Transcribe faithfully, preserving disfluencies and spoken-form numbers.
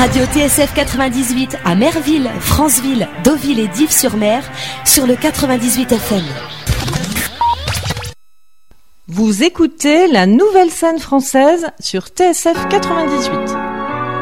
Radio T S F quatre-vingt-dix-huit à Merville, Franceville, Deauville et Dives-sur-Mer sur le quatre-vingt-dix-huit F M. Vous écoutez la nouvelle scène française sur T S F quatre-vingt-dix-huit.